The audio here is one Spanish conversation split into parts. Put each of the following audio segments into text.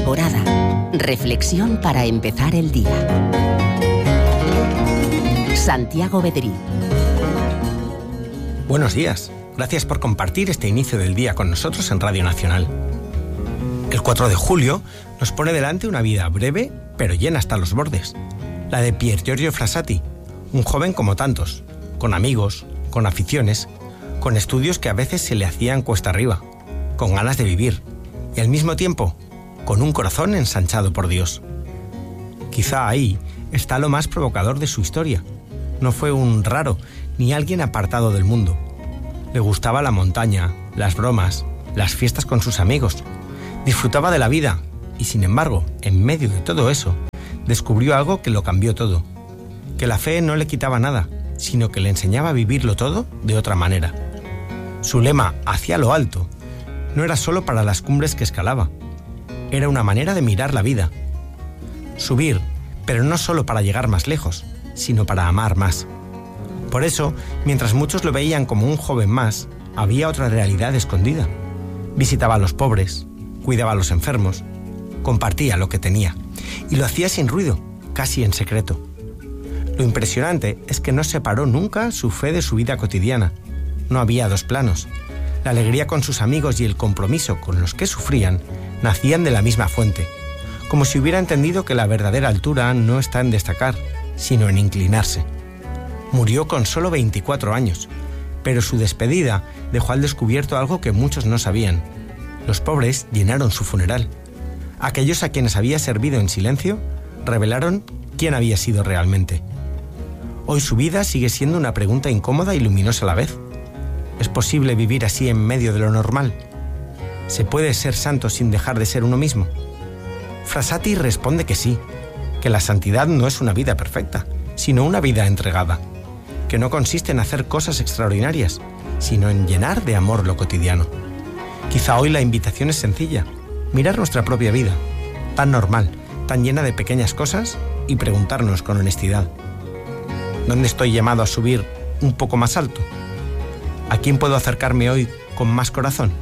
temporada. Reflexión para empezar el día. Santiago Bedrí. Buenos días. Gracias por compartir este inicio del día con nosotros en Radio Nacional. El 4 de julio nos pone delante una vida breve, pero llena hasta los bordes. La de Pier Giorgio Frassati, un joven como tantos, con amigos, con aficiones, con estudios que a veces se le hacían cuesta arriba, con ganas de vivir y al mismo tiempo con un corazón ensanchado por Dios. Quizá ahí está lo más provocador de su historia. No fue un raro ni alguien apartado del mundo. Le gustaba la montaña, las bromas, las fiestas con sus amigos. Disfrutaba de la vida y, sin embargo, en medio de todo eso, descubrió algo que lo cambió todo. Que la fe no le quitaba nada, sino que le enseñaba a vivirlo todo de otra manera. Su lema, hacia lo alto, no era solo para las cumbres que escalaba. Era una manera de mirar la vida. Subir, pero no solo para llegar más lejos, sino para amar más. Por eso, mientras muchos lo veían como un joven más, había otra realidad escondida. Visitaba a los pobres, cuidaba a los enfermos, compartía lo que tenía, y lo hacía sin ruido, casi en secreto. Lo impresionante es que no separó nunca su fe de su vida cotidiana. No había dos planos. La alegría con sus amigos y el compromiso con los que sufrían nacían de la misma fuente, como si hubiera entendido que la verdadera altura no está en destacar, sino en inclinarse. Murió con solo 24 años, pero su despedida dejó al descubierto algo que muchos no sabían. Los pobres llenaron su funeral. Aquellos a quienes había servido en silencio revelaron quién había sido realmente. Hoy su vida sigue siendo una pregunta incómoda y luminosa a la vez. ¿Es posible vivir así en medio de lo normal? ¿Se puede ser santo sin dejar de ser uno mismo? Frassati responde que sí, que la santidad no es una vida perfecta, sino una vida entregada, que no consiste en hacer cosas extraordinarias, sino en llenar de amor lo cotidiano. Quizá hoy la invitación es sencilla, mirar nuestra propia vida, tan normal, tan llena de pequeñas cosas, y preguntarnos con honestidad: ¿dónde estoy llamado a subir un poco más alto? ¿A quién puedo acercarme hoy con más corazón?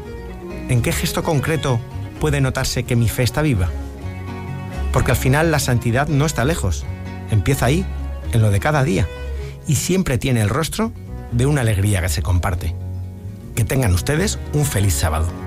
¿En qué gesto concreto puede notarse que mi fe está viva? Porque al final la santidad no está lejos, empieza ahí, en lo de cada día, y siempre tiene el rostro de una alegría que se comparte. Que tengan ustedes un feliz sábado.